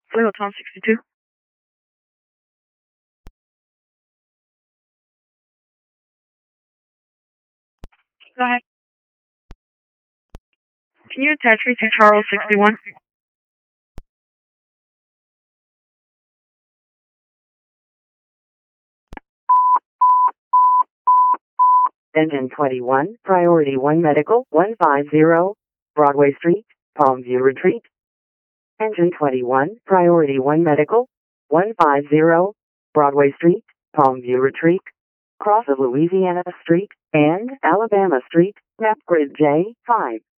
Fleet Tom 62. Go ahead. Can you attach me to Charles 61? Engine 21, Priority 1 Medical, 150, Broadway Street, Palmview Retreat. Engine 21, Priority 1 Medical, 150, Broadway Street, Palmview Retreat. Cross of Louisiana Street and Alabama Street, map grid J5.